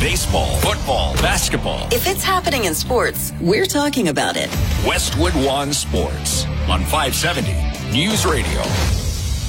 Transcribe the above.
Baseball, football, basketball. If it's happening in sports, we're talking about it. Westwood One Sports on 570 News Radio.